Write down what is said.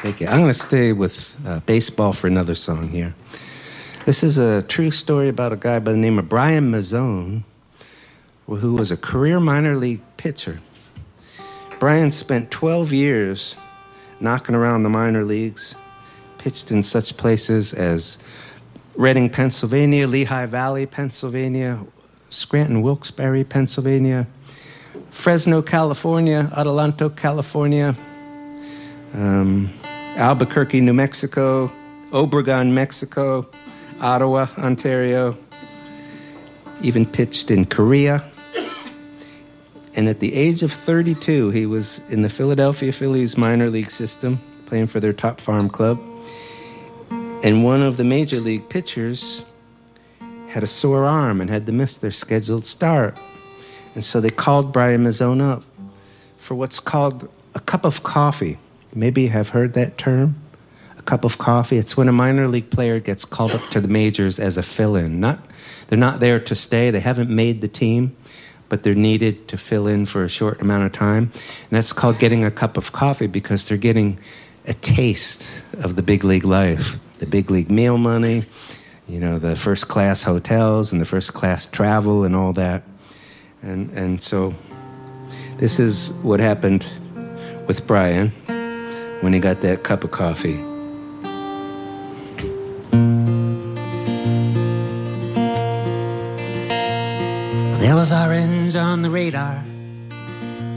Thank you. I'm going to stay with baseball for another song here. This is a true story about a guy by the name of Brian Mazzone, who was a career minor league pitcher. Brian spent 12 years knocking around the minor leagues, pitched in such places as Reading, Pennsylvania, Lehigh Valley, Pennsylvania, Scranton, Wilkes-Barre, Pennsylvania, Fresno, California, Adelanto, California, Albuquerque, New Mexico, Obregon, Mexico, Ottawa, Ontario, even pitched in Korea. And at the age of 32, he was in the Philadelphia Phillies minor league system, playing for their top farm club. And one of the major league pitchers had a sore arm and had to miss their scheduled start. And so they called Brian Mazzone up for what's called a cup of coffee. Maybe you have heard that term, a cup of coffee. It's when a minor league player gets called up to the majors as a fill-in. They're not there to stay. They haven't made the team, but they're needed to fill in for a short amount of time. And that's called getting a cup of coffee because they're getting a taste of the big league life, the big league meal money, the first-class hotels and the first-class travel and all that. And so this is what happened with Brian when he got that cup of coffee.